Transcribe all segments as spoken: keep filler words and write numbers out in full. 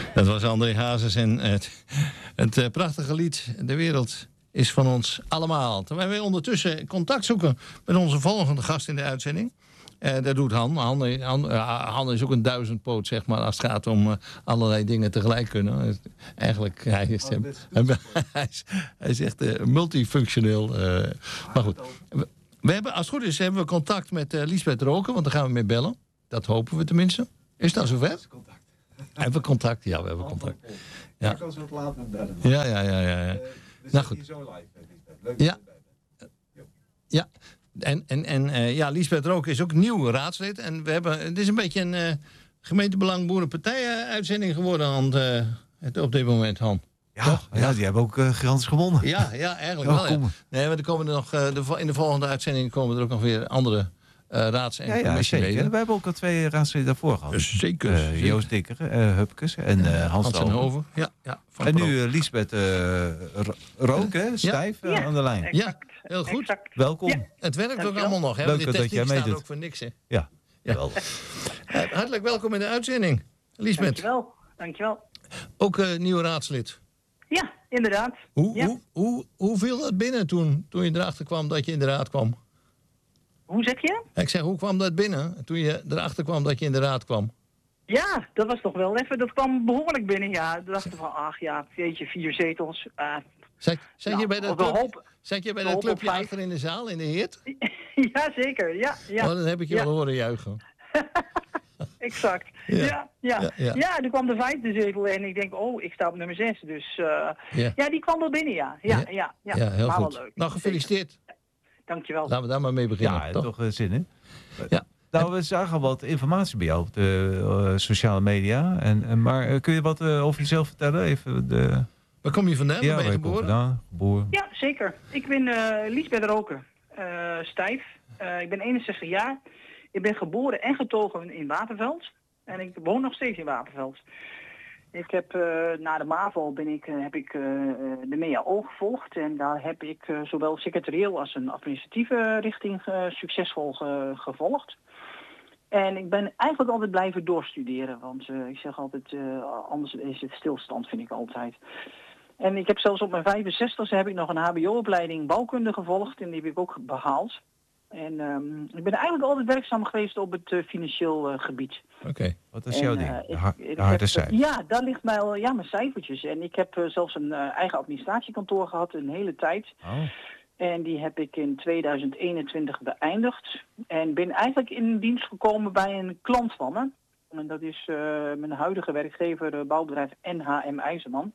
Dat was André Hazes en het, het uh, prachtige lied De Wereld is van ons allemaal. Terwijl wij ondertussen contact zoeken met onze volgende gast in de uitzending. Uh, dat doet Han. Han, Han, uh, Han is ook een duizendpoot, zeg maar, als het gaat om uh, allerlei dingen tegelijk kunnen. Eigenlijk, hij is, oh, dit, dit is hij, is, hij is echt uh, multifunctioneel. Uh, maar goed, we, we hebben, als het goed is, hebben we contact met uh, Liesbeth Roken, want daar gaan we mee bellen. Dat hopen we tenminste. Is dat zover? Contact. Hebben we contact? Ja, we hebben contact. Ja. Ik kan zo later bellen. Ja, ja, ja, ja. ja. Uh, we nou goed. Hier zo live, Liesbeth. Leuk ja. Ja. En, en, en uh, ja, Liesbeth Roken is ook nieuw raadslid. En we hebben, het is een beetje een uh, gemeentebelang boerenpartij uitzending geworden aan uh, het, op dit moment, Han. Ja, ja, ja, die hebben ook uh, gigantisch gewonnen. Ja, ja eigenlijk wel. Ja. Nee, maar er komen er nog, uh, de, in de volgende uitzending komen er ook nog weer andere uh, raads- en ja, ja, commissieleden. Zeker. We hebben ook al twee raadsleden daarvoor gehad. Zeker. Uh, zeker. Joost Dikker, uh, Hupkes en uh, Hans, Hans en Over. Ja, ja, en nu uh, Liesbeth uh, Rook, hè, stijf ja. uh, aan de lijn. Ja, heel goed. Exact. Welkom. Ja. Het werkt ook allemaal nog. Hè? Leuk de dat techniek jij staat meedoet. ook voor niks. Hè? Ja, ja. uh, hartelijk welkom in de uitzending, Liesbeth. Dankjewel. Dankjewel. Ook uh, nieuw raadslid. Ja, inderdaad. Hoe, ja. hoe, hoe, hoe viel dat binnen toen, toen je erachter kwam dat je in de raad kwam? Hoe zeg je? Ik zeg, hoe kwam dat binnen toen je erachter kwam dat je in de raad kwam? Ja, dat was toch wel even, dat kwam behoorlijk binnen, ja. Ik dacht van, ach ja, jeetje, vier zetels. Uh, zat, zat, nou, je bij dat club, club, zat je bij dat clubje achter in de zaal, in de Heert? Ja, zeker, ja. ja. Oh, dan heb ik je ja. wel horen juichen. Exact. Ja. Ja, ja. Ja, ja. ja, er kwam de vijfde zetel en ik denk, oh, ik sta op nummer zes. Dus uh, ja. ja, die kwam wel binnen, ja. Ja, ja, ja. ja. ja heel maar goed. wel leuk. Nou, gefeliciteerd. Ja. Dankjewel. Laten we daar maar mee beginnen. Ja, toch, toch uh, zin in. Ja. Nou, we zagen al wat informatie bij jou op de uh, sociale media. En, en, maar uh, kun je wat uh, over jezelf vertellen? Even de... Waar kom je vandaan? Ja, waar ben je geboren? Vandaan, geboren? Ja, zeker. Ik ben uh, Liesbeth Roken, uh, stijf. Uh, ik ben eenenzestig jaar. Ik ben geboren en getogen in Waterveld. En ik woon nog steeds in Waterveld. Ik heb uh, na de MAVO ben ik, uh, heb ik uh, de M A O gevolgd. En daar heb ik uh, zowel secretarieel als een administratieve richting uh, succesvol ge, gevolgd. En ik ben eigenlijk altijd blijven doorstuderen. Want uh, ik zeg altijd, uh, anders is het stilstand, vind ik altijd. En ik heb zelfs op mijn vijfenzestigste heb ik nog een H B O-opleiding bouwkunde gevolgd. En die heb ik ook behaald. En um, ik ben eigenlijk altijd werkzaam geweest op het uh, financieel uh, gebied. Oké. Okay. Wat is jouw ding? Uh, de, har ik, de harde heb, cijfers? Ja, daar ligt mij al, ja, mijn cijfertjes. En ik heb uh, zelfs een uh, eigen administratiekantoor gehad een hele tijd. Oh. En die heb ik in tweeduizend eenentwintig beëindigd. En ben eigenlijk in dienst gekomen bij een klant van me. En dat is uh, mijn huidige werkgever, uh, bouwbedrijf N H M IJzerman.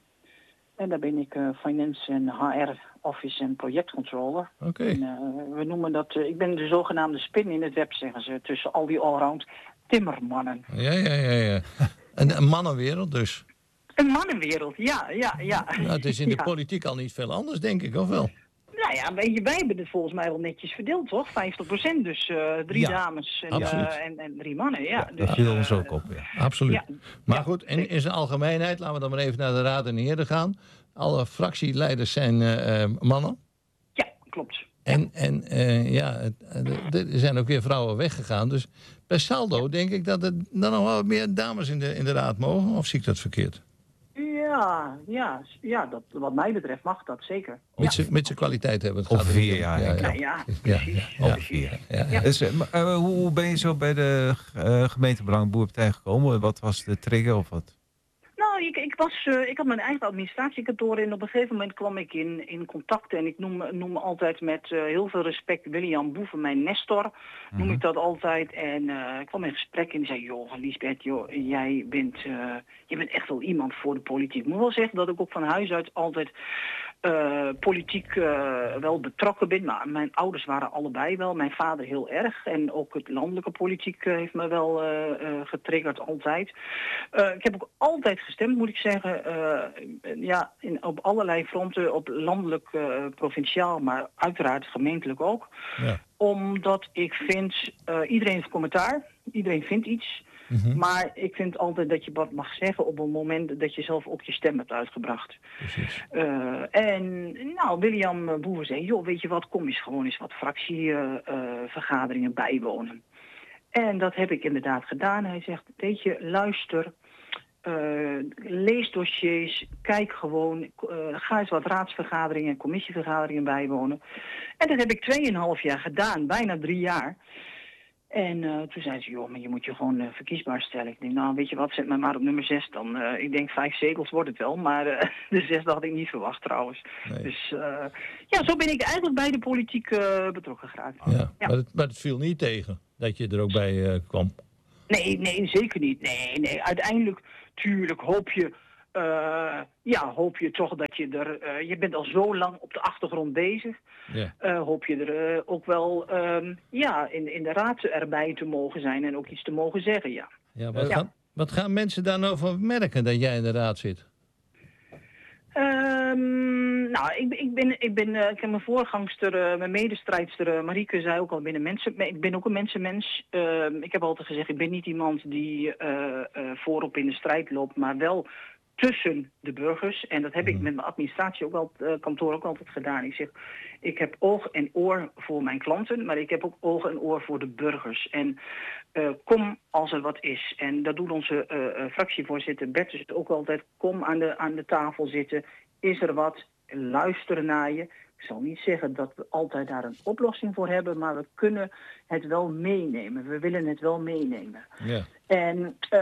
En daar ben ik uh, finance en H R office en projectcontroller. Oké. Okay. Uh, we noemen dat, uh, ik ben de zogenaamde spin in het web, zeggen ze, tussen al die allround timmermannen. Ja, ja, ja, ja. Een, een mannenwereld dus. Een mannenwereld, ja, ja, ja. Nou, het is in de ja. politiek al niet veel anders, denk ik, of wel? Nou ja, wij, wij hebben het volgens mij wel netjes verdeeld, toch? vijftig procent, dus uh, drie ja, dames en, uh, en, en drie mannen, ja. ja dus, dat viel uh, ons ook op, ja. Absoluut. Ja, maar ja, goed, in, in zijn algemeenheid, laten we dan maar even naar de Raad en Heren gaan. Alle fractieleiders zijn uh, uh, mannen. Ja, klopt. En, en uh, ja, er zijn ook weer vrouwen weggegaan. Dus per saldo denk ik dat er dan nog wel meer dames in de, in de raad mogen. Of zie ik dat verkeerd? Ja, ja, ja dat, wat mij betreft mag dat zeker. Met ja. zijn kwaliteit hebben. Of vier jaar. Ja, ja, ja, precies. Ja, ja, precies. Ja, ja, ja. Dus, uh, hoe ben je zo bij de uh, gemeentebelang Boerenpartij gekomen? Wat was de trigger of wat? Nou, ik, ik, was, uh, ik had mijn eigen administratiekantoor en op een gegeven moment kwam ik in, in contact. En ik noem, noem altijd met uh, heel veel respect William Boeven, mijn Nestor, noem mm-hmm. ik dat altijd. En uh, ik kwam in gesprek en die zei, joh, Liesbeth, joh, jij bent, uh, je bent echt wel iemand voor de politiek. Ik moet wel zeggen dat ik ook van huis uit altijd uh, politiek uh, wel betrokken ben. Maar mijn ouders waren allebei wel, mijn vader heel erg. En ook het landelijke politiek uh, heeft me wel uh, uh, getriggerd altijd. Uh, ik heb ook altijd gestemd, moet ik zeggen, uh, ja, in, op allerlei fronten, op landelijk, uh, provinciaal, maar uiteraard gemeentelijk ook. Ja. Omdat ik vind, uh, iedereen heeft commentaar, iedereen vindt iets, mm-hmm. maar ik vind altijd dat je wat mag zeggen op een moment dat je zelf ook je stem hebt uitgebracht. Precies. Uh, en nou, William Boeven zei, joh, weet je wat, kom eens gewoon eens wat fractievergaderingen uh, bijwonen. En dat heb ik inderdaad gedaan. Hij zegt, weet je, luister, Uh, lees dossiers, kijk gewoon, uh, ga eens wat raadsvergaderingen en commissievergaderingen bijwonen. En dat heb ik tweeënhalf jaar gedaan, bijna drie jaar. En uh, toen zei ze, joh, maar je moet je gewoon uh, verkiesbaar stellen. Ik denk, nou, weet je wat, zet mij maar op nummer zes dan. Uh, ik denk, vijf zetels wordt het wel, maar uh, de zesde had ik niet verwacht trouwens. Nee. Dus uh, ja, zo ben ik eigenlijk bij de politiek uh, betrokken geraakt. Ja, ja. Maar, het, maar het viel niet tegen dat je er ook bij uh, kwam. Nee, nee, zeker niet. Nee, nee, uiteindelijk, tuurlijk, hoop je... Uh, ja, hoop je toch dat je er... Uh, je bent al zo lang op de achtergrond bezig. Yeah. Uh, hoop je er uh, ook wel um, ja, in, in de raad erbij te mogen zijn en ook iets te mogen zeggen, ja. Ja, wat, ja. Gaan, wat gaan mensen daar nou van merken dat jij in de raad zit? Um, nou, ik, ik ben, ik ben, uh, ik heb mijn voorgangster, uh, mijn medestrijdster uh, Marieke zei ook al, ik ben een mensen, ik ben ook een mensenmens. Uh, ik heb altijd gezegd, ik ben niet iemand die uh, uh, voorop in de strijd loopt, maar wel tussen de burgers. En dat heb ik met mijn administratie ook al, uh, kantoor ook altijd gedaan. Ik zeg, ik heb oog en oor voor mijn klanten, maar ik heb ook oog en oor voor de burgers. En uh, kom als er wat is. En dat doet onze uh, uh, fractievoorzitter Bertus ook altijd. Kom aan de, aan de tafel zitten. Is er wat? Luisteren naar je. Ik zal niet zeggen dat we altijd daar een oplossing voor hebben, maar we kunnen het wel meenemen. We willen het wel meenemen. Yeah. En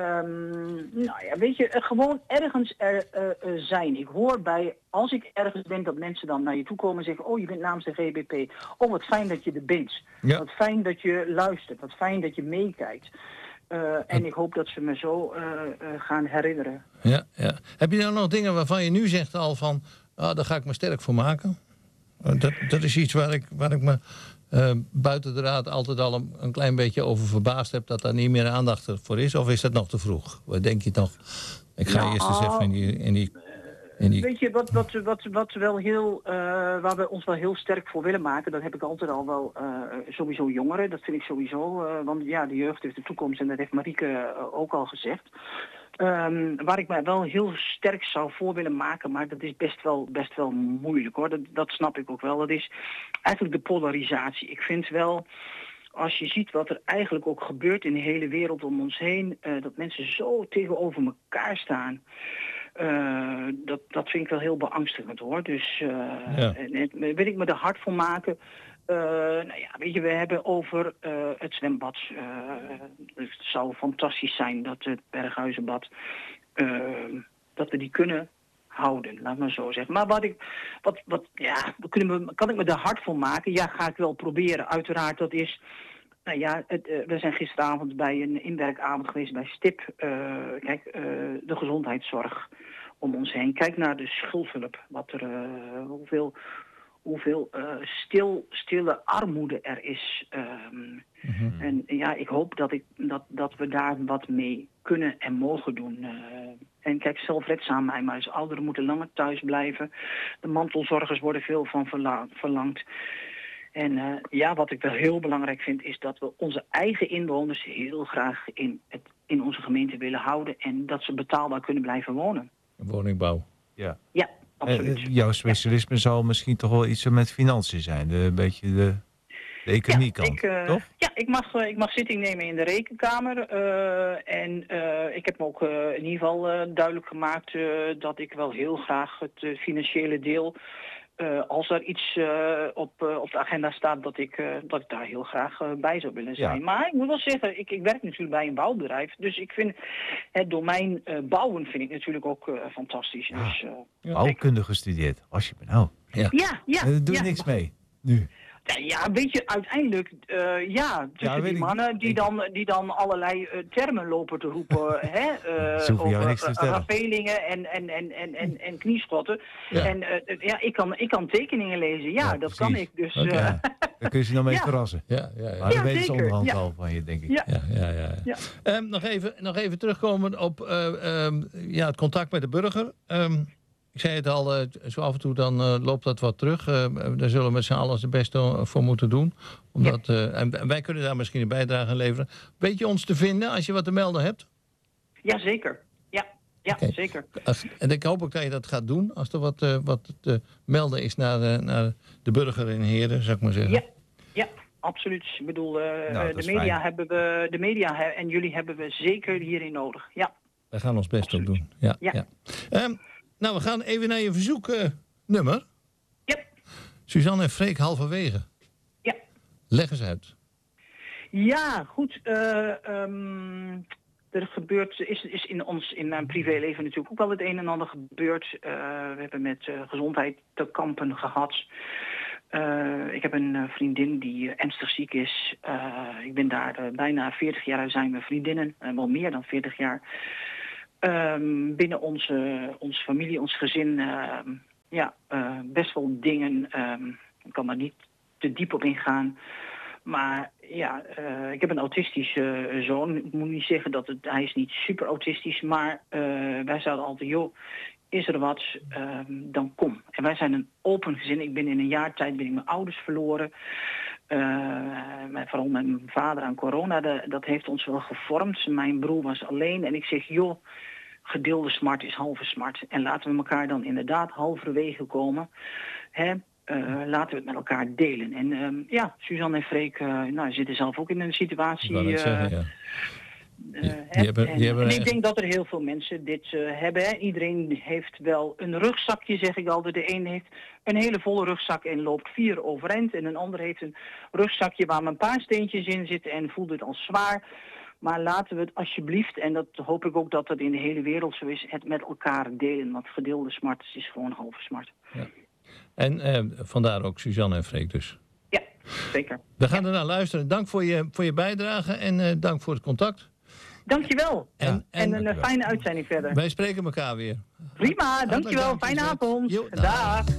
um, nou ja, weet je, gewoon ergens er uh, uh, zijn. Ik hoor bij, als ik ergens ben, dat mensen dan naar je toe komen en zeggen, oh, je bent namens de G B P. Oh, wat fijn dat je er bent. Yeah. Wat fijn dat je luistert. Wat fijn dat je meekijkt. Uh, en ik hoop dat ze me zo uh, uh, gaan herinneren. Ja, ja. Heb je dan nog dingen waarvan je nu zegt al van, oh, daar ga ik me sterk voor maken? Dat, dat is iets waar ik, waar ik me uh, buiten de raad altijd al een, een klein beetje over verbaasd heb, dat daar niet meer aandacht voor is. Of is dat nog te vroeg? Wat denk je toch? Ik ga nou, eerst eens even in die... In die, in die... Weet je, wat, wat, wat, wat wel heel, uh, waar we ons wel heel sterk voor willen maken, dat heb ik altijd al wel uh, sowieso jongeren. Dat vind ik sowieso, uh, want ja, de jeugd heeft de toekomst en dat heeft Marieke uh, ook al gezegd. Um, waar ik mij wel heel sterk zou voor willen maken, maar dat is best wel, best wel moeilijk hoor. Dat, dat snap ik ook wel. Dat is eigenlijk de polarisatie. Ik vind wel, als je ziet wat er eigenlijk ook gebeurt in de hele wereld om ons heen, uh, dat mensen zo tegenover elkaar staan. Uh, dat, dat vind ik wel heel beangstigend hoor. Dus uh, ja. en, en, wil ik me er hard voor maken. Uh, nou ja, weet je, we hebben over uh, het zwembad. Uh, het zou fantastisch zijn dat het Berghuizenbad, uh, dat we die kunnen houden, laat maar zo zeggen. Maar wat ik, wat, wat, ja, kunnen we, kan ik me er hard voor maken? Ja, ga ik wel proberen. Uiteraard, dat is, nou ja, het, uh, we zijn gisteravond bij een inwerkavond geweest bij Stip. Uh, kijk, uh, de gezondheidszorg om ons heen. Kijk naar de schuldhulp, wat er, uh, hoeveel... hoeveel uh, stil, stille armoede er is. Um, mm-hmm. En ja, ik hoop dat, ik, dat, dat we daar wat mee kunnen en mogen doen. Uh, en kijk, zelfredzaam mij, maar dus ouderen moeten langer thuis blijven. De mantelzorgers worden veel van verla- verlangd. En uh, ja, wat ik wel heel belangrijk vind, is dat we onze eigen inwoners heel graag in, het, in onze gemeente willen houden. En dat ze betaalbaar kunnen blijven wonen. Woningbouw. Ja. Ja. Absoluut. Uh, jouw specialisme ja. zal misschien toch wel iets met financiën zijn. De, een beetje de, de economiekant, ja, ik, uh, toch? Ja, ik mag, uh, ik mag zitting nemen in de rekenkamer. Uh, en uh, ik heb me ook uh, in ieder geval uh, duidelijk gemaakt uh, dat ik wel heel graag het uh, financiële deel... Uh, als er iets uh, op, uh, op de agenda staat, dat ik, uh, dat ik daar heel graag uh, bij zou willen zijn. Ja. Maar ik moet wel zeggen, ik, ik werk natuurlijk bij een bouwbedrijf. Dus ik vind het domein uh, bouwen vind ik natuurlijk ook uh, fantastisch. Ja. Dus, uh, ja. Bouwkunde gestudeerd, als je bent nou. Ja, ja. ja uh, doe je ja. niks mee, nu. Ja, ja, weet je, uiteindelijk, uh, ja, tussen ja, die mannen die dan, die dan allerlei uh, termen lopen te roepen, hè, uh, over uh, rappelingen en, en, en, en, en, en knieschotten. Ja. En uh, ja, ik kan, ik kan tekeningen lezen, ja, ja dat precies. kan ik. Dus, okay. uh, Daar kun je ze nog mee ja. verrassen. Ja, ja, ja. Maar dan weten ze onderhand ja. al van je, denk ik. Ja. Ja, ja, ja, ja. ja. Um, nog, even, nog even terugkomen op uh, um, ja, het contact met de burger. Um, Ik zei het al, uh, zo af en toe dan uh, loopt dat wat terug. Uh, daar zullen we met z'n allen het beste voor moeten doen. Omdat, uh, en wij kunnen daar misschien een bijdrage aan leveren. Weet je ons te vinden als je wat te melden hebt? Ja, zeker. Ja, ja okay. zeker. Als, en ik hoop ook dat je dat gaat doen. Als er wat, uh, wat te melden is naar, uh, naar de burger in Heerden, zou ik maar zeggen. Ja, ja. Absoluut. Ik bedoel, uh, nou, de, media hebben we, de media he- en jullie hebben we zeker hierin nodig. Ja. wij gaan ons best ook doen. Ja, ja. Ja. Ehm, nou, we gaan even naar je verzoeknummer. Yep. Suzanne en Freek halverwege. Ja. Leg eens uit. Ja, goed. eh, ehm, er gebeurt, is, is in ons in mijn privéleven natuurlijk ook wel het een en ander gebeurd. Eh, we hebben met uh, gezondheid te kampen gehad. Uh, ik heb een uh, vriendin die uh, ernstig ziek is. Uh, ik ben daar uh, bijna veertig jaar zijn we vriendinnen. Uh, wel meer dan veertig jaar. Um, binnen onze, onze familie, ons gezin. Uh, ja, uh, best wel dingen. Um, ik kan daar niet te diep op ingaan. Maar ja, uh, ik heb een autistische uh, zoon. Ik moet niet zeggen dat het, hij is niet super autistisch. Maar uh, wij zouden altijd, joh, is er wat, uh, dan kom. En wij zijn een open gezin. Ik ben in een jaar tijd ben ik mijn ouders verloren. Uh, vooral mijn vader aan corona, de, dat heeft ons wel gevormd. Mijn broer was alleen en ik zeg, joh, gedeelde smart is halve smart. En laten we elkaar dan inderdaad halverwege komen. Hè? Uh, laten we het met elkaar delen. En uh, ja, Suzanne en Freek uh, nou, zitten zelf ook in een situatie. Ik wou net uh, zeggen, ja. Uh, Die- die hebben- en, die hebben- en ik denk dat er heel veel mensen dit uh, hebben. Hè. Iedereen heeft wel een rugzakje, zeg ik altijd. De een heeft een hele volle rugzak en loopt vier overeind. En een ander heeft een rugzakje waar maar een paar steentjes in zitten en voelt het als zwaar. Maar laten we het alsjeblieft, en dat hoop ik ook dat het in de hele wereld zo is, het met elkaar delen. Want gedeelde smart is gewoon halve smart. En eh, vandaar ook Suzanne en Freek dus. Ja, zeker. We gaan er naar luisteren. Dank voor je, voor je bijdrage en eh, dank voor het contact. Dankjewel. Ja, En, en- en een uh, fijne uitzending verder. Wij spreken elkaar weer. Prima, Hartelijk dankjewel. dank, Fijne Suzanne. avond. Jo, dag. Dag.